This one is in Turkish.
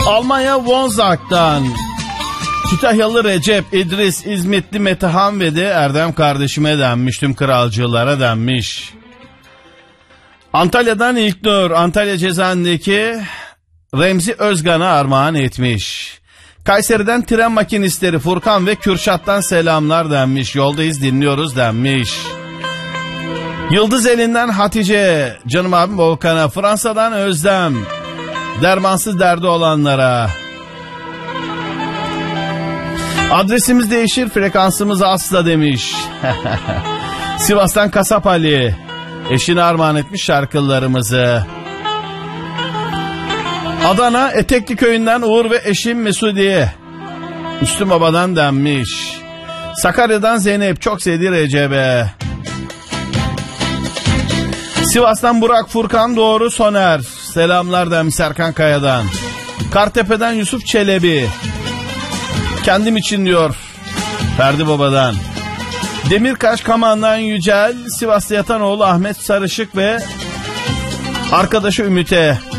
Almanya Wonzak'tan Kütahyalı Recep, İdris, İzmitli Metehan ve de Erdem kardeşime denmiş, tüm kralcılara denmiş. Antalya'dan İlknur, Antalya Cezaevindeki Remzi Özgan'a armağan etmiş. Kayseri'den tren makinistleri Furkan ve Kürşat'tan selamlar denmiş. Yoldayız, dinliyoruz denmiş. Yıldız elinden Hatice, canım abim Volkan'a, Fransa'dan Özlem, dermansız derdi olanlara. Adresimiz değişir, frekansımız asla demiş. Sivas'tan Kasap Ali, eşine armağan etmiş şarkılarımızı. Adana Etekli köyünden Uğur ve eşim Mesudiye, Müslüm Baba'dan denmiş. Sakarya'dan Zeynep, çok sevdiği Recep'e. Sivas'tan Burak, Furkan, Doğru, Soner, selamlar demiş Serkan Kaya'dan. Kartepe'den Yusuf Çelebi, kendim için diyor Ferdi Baba'dan. Demirkaş Kaman'dan Yücel, Sivas'ta yatan oğlu Ahmet Sarışık ve arkadaşı Ümit'e.